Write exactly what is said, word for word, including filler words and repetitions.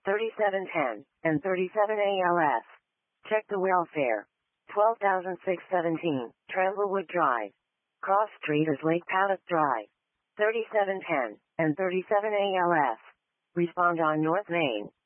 thirty-seven ten, and thirty-seven A L S. Check the welfare. twelve thousand six hundred seventeen, Tremblewood Drive. Cross Street is Lake Paddock Drive. thirty-seven ten, and thirty-seven A L S. Respond on North Main.